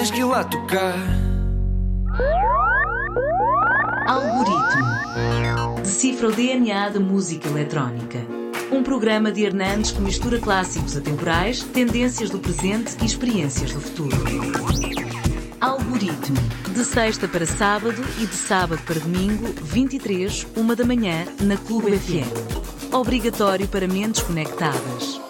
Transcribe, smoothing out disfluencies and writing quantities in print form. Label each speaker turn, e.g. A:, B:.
A: tens que ir lá tocar.
B: Algoritmo. Decifra o DNA da música eletrónica. Um programa de Hernandes que mistura clássicos atemporais, tendências do presente e experiências do futuro. Algoritmo. De sexta para sábado e de sábado para domingo, 23, 1 da manhã, na Clube FM. Obrigatório para mentes conectadas.